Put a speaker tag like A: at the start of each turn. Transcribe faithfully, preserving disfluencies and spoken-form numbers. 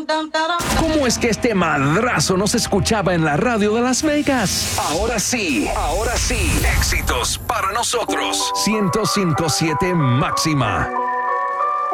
A: ¿Cómo es que este madrazo no se escuchaba en la radio de Las Vegas? Ahora sí, ahora sí. Éxitos para nosotros. ciento cinco punto siete Máxima.